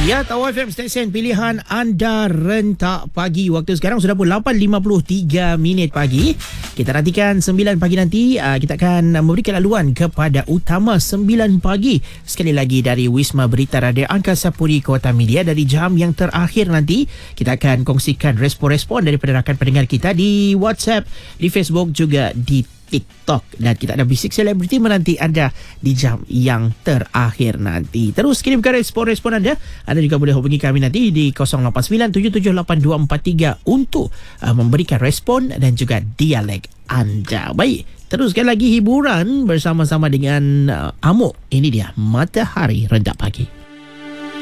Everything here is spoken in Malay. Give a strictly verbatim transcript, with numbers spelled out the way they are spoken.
Ya, Tawar F M, stesen pilihan anda rentak pagi. Waktu sekarang sudah pun lapan lima puluh tiga minit pagi. Kita nantikan sembilan pagi nanti. Uh, kita akan memberikan laluan kepada Utama sembilan pagi. Sekali lagi dari Wisma Berita Radio Angkasa Puri Kota Media. Dari jam yang terakhir nanti, kita akan kongsikan respon-respon daripada rakan pendengar kita di WhatsApp, di Facebook, juga di TikTok. Dan kita ada Bisik Selebriti menanti anda di jam yang terakhir nanti. Terus kirimkan respon-respon anda. Anda juga boleh hubungi kami nanti di kosong lapan sembilan tujuh tujuh lapan dua empat tiga untuk uh, memberikan respon dan juga dialek anda. Baik, teruskan lagi hiburan bersama-sama dengan uh, Amok. Ini dia Matahari Rentak Pagi.